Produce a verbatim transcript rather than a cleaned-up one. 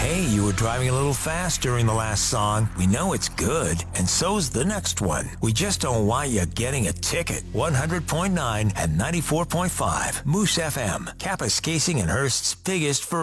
Hey, you were driving a little fast during the last song. We know it's good, and so's the next one. We just don't want you getting a ticket. one hundred point nine and ninety-four point five Moose F M, Kappa's Casing and Hurst's biggest for